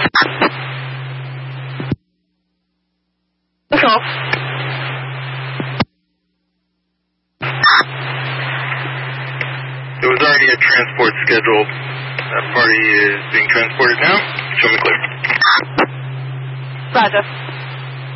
That's all. There was already a transport scheduled. That party is being transported now. Show me clear. Roger.